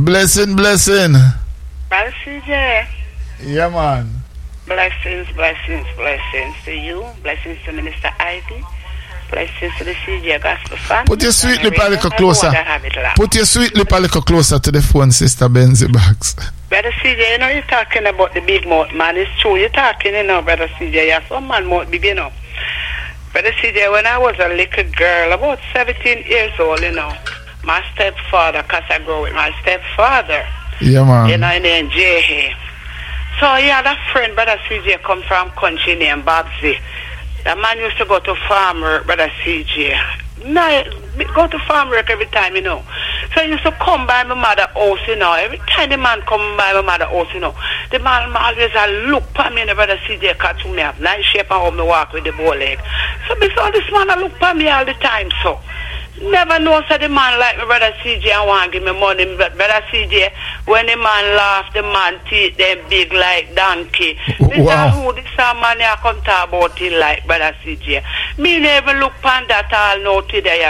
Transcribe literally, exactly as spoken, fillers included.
Blessing, blessing. Brother C J. Yeah, man. Blessings, blessings, blessings to you. Blessings to Minister Ivy. Blessings to the C J Gospel family. Put your sweet lip a little closer. Put your sweet lip a little closer to the phone, Sister Benzie Bags. Brother C J, you know you're talking about the big mouth, man. It's true. You're talking, you know, Brother C J. Yeah, some man mouth big, you know. Brother C J, when I was a little girl, about seventeen years old, you know, my stepfather, because I grew with my stepfather. Yeah, man. You know, in N J. So, yeah, that friend, Brother C J, come from country named Babsy. That man used to go to farm work, Brother C J. No, go to farm work every time, you know. So he used to come by my mother's house, you know. Every time the man come by my mother's house, you know, the man always a look at me and the Brother C J cut to me have nice shape and how me walk with the bow leg. So before this man a look at me all the time, so. Never know so the man like my Brother C J and want to give me money. But Brother C J, when the man laugh, the man teeth them big like donkey. This Wow. is who this man here come talk about it like Brother C J. Me never look on that all now today.